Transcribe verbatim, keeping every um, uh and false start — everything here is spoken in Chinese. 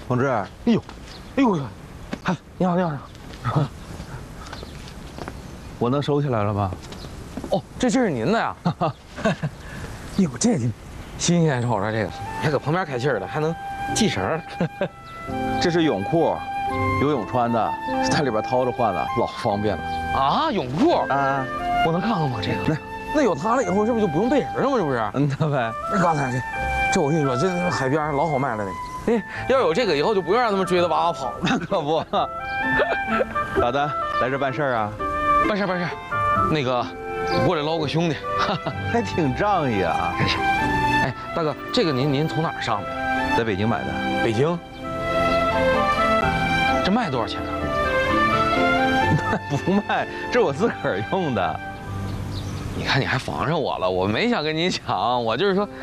同志， 哎呦，哎呦，嗨，你好，你好。 我能收起来了吧？ 哦，这这是您的呀？哎呦，这新鲜，瞅瞅这个，还搁旁边开气儿的，还能系绳。 这是泳裤，游泳穿的，在里边掏着换的，老方便了。 啊，泳裤啊， 我能看看吗？这个， 那那有它了以后，这不就不用背绳了吗？这不是？ 嗯，那呗。 那刚才这，这我跟你说，这海边老好卖了这个。哎，要有这个以后，就不用让他们追着娃娃跑了。 那可不。咋的？来这办事儿啊？ 办事办事，那个我过来捞个兄弟， 还挺仗义啊。 哎，大哥，这个您您从哪儿上的？ 在北京买的。 北京？这卖多少钱啊？ 不卖，这是我自个儿用的。 你看你还防上我了，我没想跟你抢，我就是说